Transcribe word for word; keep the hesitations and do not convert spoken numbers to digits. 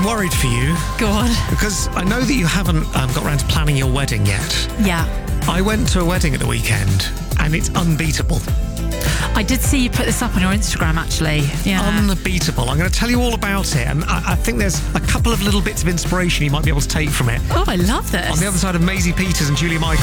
worried for you. Go on. Because I know that you haven't um, got around to planning your wedding yet. Yeah. I went to a wedding at the weekend and it's unbeatable. I did see you put this up on your Instagram, actually. Yeah. Unbeatable. I'm going to tell you all about it, and I, I think there's a couple of little bits of inspiration you might be able to take from it. Oh, I love this. On the other side of Maisie Peters and Julia Michaels.